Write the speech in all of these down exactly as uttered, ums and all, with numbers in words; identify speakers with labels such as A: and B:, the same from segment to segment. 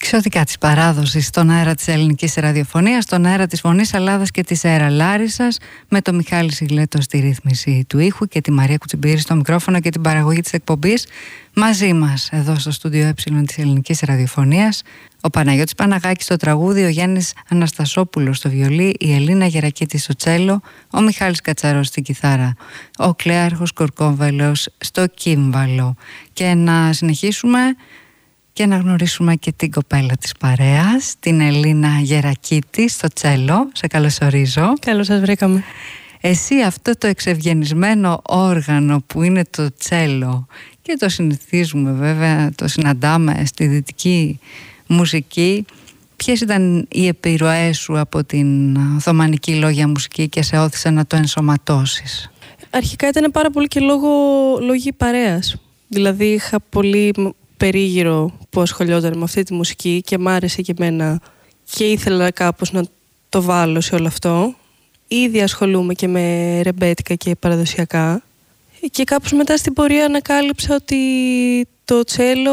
A: Εξωτικά της παράδοσης στον αέρα της ελληνικής ραδιοφωνίας, στον αέρα της Φωνής Ελλάδας και της Αέρα Λάρισσας, με τον Μιχάλη Σιγλέτο στη ρύθμιση του ήχου και τη Μαρία Κουτσιμπήρη στο μικρόφωνο και την παραγωγή της εκπομπής. Μαζί μας εδώ στο στούντιο Ε της ελληνικής ραδιοφωνίας, ο Παναγιώτης Παναγάκης στο τραγούδι, ο Γιάννης Αναστασόπουλος στο βιολί, η Ελίνα Γερακίτη στο τσέλο, ο Μιχάλης Κατσαρός στην κιθάρα, ο Κλέαρχος Κορκόβελος στο κύμβαλο. Και να συνεχίσουμε και να γνωρίσουμε και την κοπέλα της παρέας, την Ελίνα Γερακίτη στο τσέλο. Σε καλωσορίζω.
B: Καλώς σας βρήκαμε.
A: Εσύ αυτό το εξευγενισμένο όργανο που είναι το τσέλο, και το συνηθίζουμε βέβαια, το συναντάμε στη δυτική μουσική, ποιες ήταν οι επιρροές σου από την οθωμανική λόγια μουσική και σε όθησε να το ενσωματώσεις?
B: Αρχικά ήταν πάρα πολύ και λόγω λόγοι παρέας. Δηλαδή είχα πολύ περίγυρο που ασχολιόταν με αυτή τη μουσική και μ' άρεσε και εμένα και ήθελα κάπως να το βάλω σε όλο αυτό. Ήδη ασχολούμαι και με ρεμπέτικα και παραδοσιακά και κάπως μετά στην πορεία ανακάλυψα ότι το τσέλο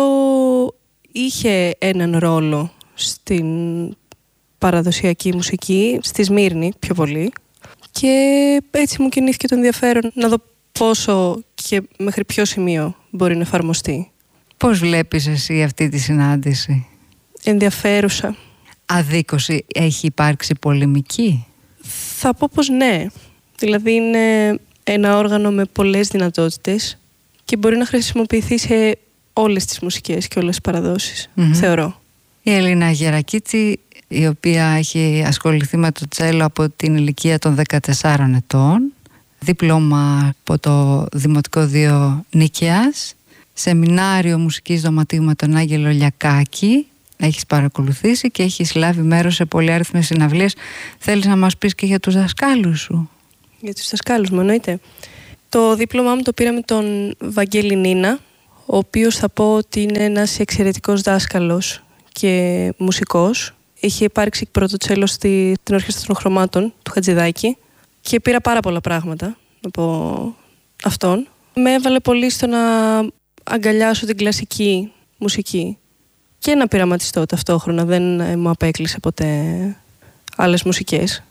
B: είχε έναν ρόλο στην παραδοσιακή μουσική, στη Σμύρνη πιο πολύ, και έτσι μου κινήθηκε το ενδιαφέρον να δω πόσο και μέχρι ποιο σημείο μπορεί να εφαρμοστεί.
A: Πώς βλέπεις εσύ αυτή τη συνάντηση?
B: Ενδιαφέρουσα.
A: Αδίκωση, έχει υπάρξει πολεμική?
B: Θα πω πως ναι. Δηλαδή είναι ένα όργανο με πολλές δυνατότητες και μπορεί να χρησιμοποιηθεί σε όλες τις μουσικές και όλες τις παραδόσεις, mm-hmm. θεωρώ.
A: Η Ελίνα Γερακίτη, η οποία έχει ασχοληθεί με το τσέλο από την ηλικία των δεκατεσσάρων ετών, δίπλωμα από το Δημοτικό Δίο Νίκαιας, σεμινάριο μουσικής δωματίου με τον Άγγελο Λιακάκη, έχεις παρακολουθήσει και έχεις λάβει μέρος σε πολυάριθμες συναυλίες. Θέλεις να μας πεις και για τους δασκάλους σου?
B: Για τους δασκάλους μου, εννοείται. Το δίπλωμά μου το πήρα με τον Βαγγέλη Νίνα, ο οποίος θα πω ότι είναι ένας εξαιρετικός δάσκαλος και μουσικός. Είχε υπάρξει πρώτο τσέλο στην Ορχήστρα των Χρωμάτων του Χατζηδάκη και πήρα πάρα πολλά πράγματα από αυτόν. Με έβαλε πολύ στο να αγκαλιάσω την κλασική μουσική και να πειραματιστώ ταυτόχρονα. Δεν μου απέκλεισε ποτέ άλλες μουσικές.